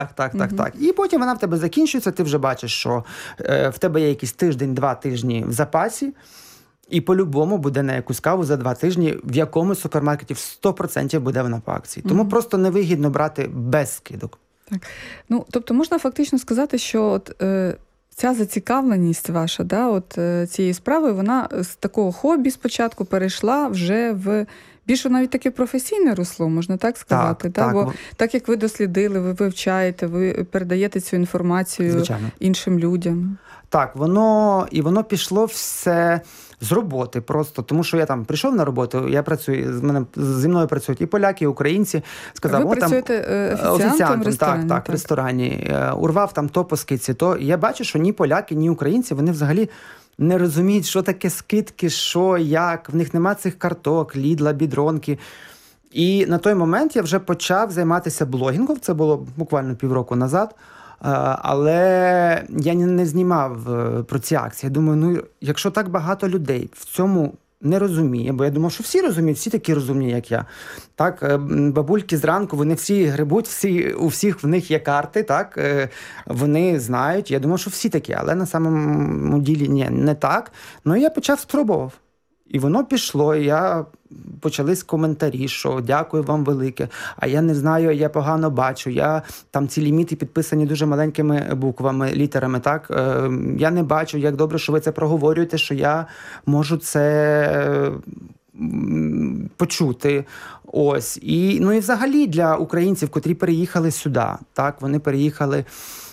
Так. І потім вона в тебе закінчується, ти вже бачиш, що в тебе є якийсь тиждень-два тижні в запасі, і по-любому буде на якусь каву за 2 тижні, в якомусь супермаркеті в 100% буде вона по акції. Тому просто невигідно брати без скидок. Так. Ну, тобто можна фактично сказати, що от, ця зацікавленість ваша, да, от, цієї справи, вона з такого хобі спочатку перейшла вже в більше навіть таке професійне русло, можна так сказати. Так. Бо так як ви дослідили, ви вивчаєте, ви передаєте цю інформацію Звичайно. Іншим людям. Так, воно пішло все з роботи просто, тому що я там прийшов на роботу, я працюю, зі мною працюють і поляки, і українці. Сказав, ви працюєте офіціантом в ресторані? Так, в ресторані. Урвав там то по скидці, то. І я бачу, що ні поляки, ні українці, вони взагалі не розуміють, що таке скидки, що, як. В них нема цих карток, Лідла, Бідронки. І на той момент я вже почав займатися блогінгом, це було буквально півроку назад. Але я не знімав про ці акції. Я думаю, якщо так багато людей в цьому не розуміє, бо я думав, що всі розуміють, всі такі розумні, як я. Так, бабульки зранку, вони всі грибуть, у всіх в них є карти, так, вони знають. Я думав, що всі такі, але на самому ділі не так. Ну, я спробував. І воно пішло, і почались коментарі, що дякую вам велике, а я не знаю, я погано бачу, там ці ліміти підписані дуже маленькими буквами, літерами, так? Я не бачу, як добре, що ви це проговорюєте, що я можу це почути. Ось. І взагалі для українців, котрі переїхали сюди, так, вони переїхали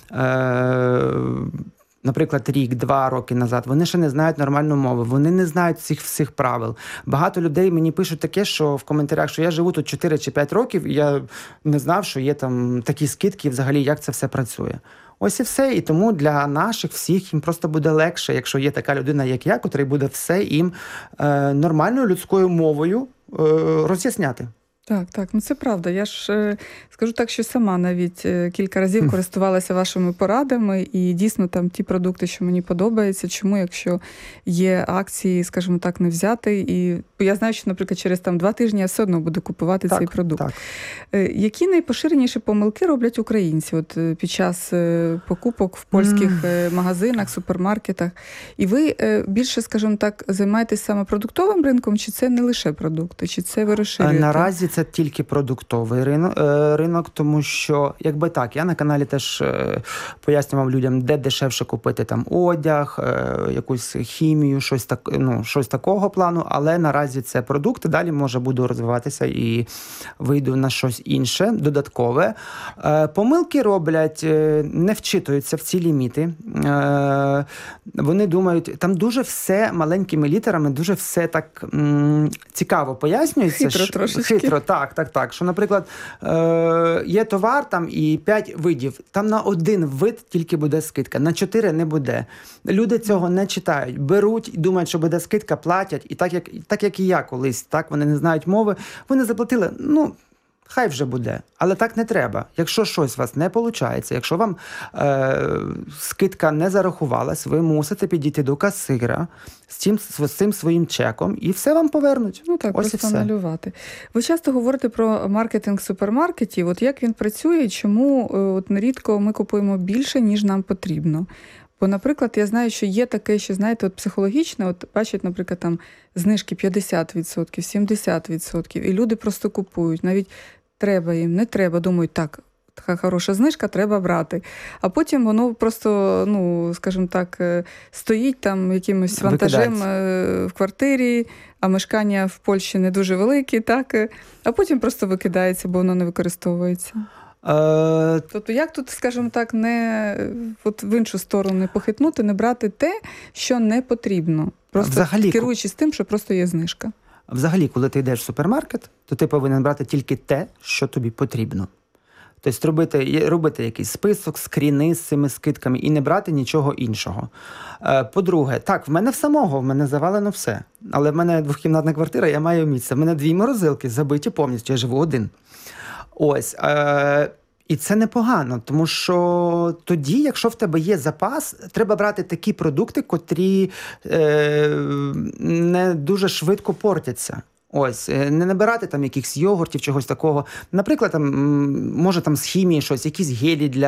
наприклад, рік, 2 роки назад, вони ще не знають нормальну мову, вони не знають цих всіх правил. Багато людей мені пишуть таке, що в коментарях, що я живу тут 4 чи 5 років, і я не знав, що є там такі скидки, взагалі, як це все працює. Ось і все. І тому для наших всіх їм просто буде легше, якщо є така людина, як я, котрий буде все їм нормальною людською мовою роз'ясняти. Так, це правда. Я ж скажу так, що сама навіть кілька разів користувалася вашими порадами, і дійсно там ті продукти, що мені подобаються, чому, якщо є акції, скажімо так, не взяти. І я знаю, що, наприклад, через 2 тижні я все одно буду купувати цей продукт. Так. Які найпоширеніші помилки роблять українці от під час покупок в польських магазинах, супермаркетах? І ви більше, скажімо так, займаєтесь саме продуктовим ринком, чи це не лише продукти, чи це ви розширюєте? Наразі це тільки продуктовий ринок, тому що, якби так, я на каналі теж пояснював людям, де дешевше купити там одяг, якусь хімію, щось такого плану, але наразі це продукти, далі, може, буду розвиватися і вийду на щось інше, додаткове. Помилки роблять, не вчитуються в ці ліміти. Вони думають, там дуже все маленькими літерами, дуже все так цікаво пояснюється. Хитро трошечки. Хитро, так. Що, наприклад, є товар там і 5 видів. Там на 1 вид тільки буде скидка, на 4 не буде. Люди цього не читають. Беруть і думають, що буде скидка, платять. І так як і я колись, так, вони не знають мови. Вони заплатили, хай вже буде. Але так не треба. Якщо щось у вас не виходить, якщо вам скидка не зарахувалась, ви мусите підійти до касира з цим своїм чеком і все вам повернуть. Ось просто анулювати. Ви часто говорите про маркетинг супермаркетів. От як він працює, чому нерідко ми купуємо більше, ніж нам потрібно? Бо, наприклад, я знаю, що є таке, що, знаєте, психологічне, бачать, наприклад, там знижки 50%, 70%, і люди просто купують. Навіть треба їм, не треба, думають, так, така хороша знижка, треба брати. А потім воно просто, скажімо так, стоїть там якимось вантажем в квартирі, а мешкання в Польщі не дуже великі, так, а потім просто викидається, бо воно не використовується. Тобто як тут, скажімо так, не в іншу сторону не похитнути, не брати те, що не потрібно, просто керуючись тим, що просто є знижка? Взагалі, коли ти йдеш в супермаркет, то ти повинен брати тільки те, що тобі потрібно. Тобто робити якийсь список, скріни з цими скидками і не брати нічого іншого. По-друге, так, в мене завалено все. Але в мене 2-кімнатна квартира, я маю місце. В мене 2 морозилки забиті повністю, я живу один. Ось. І це непогано, тому що тоді, якщо в тебе є запас, треба брати такі продукти, котрі не дуже швидко портяться. Ось, не набирати там якихось йогуртів, чогось такого. Наприклад, там, може там з хімії щось, якісь гелі для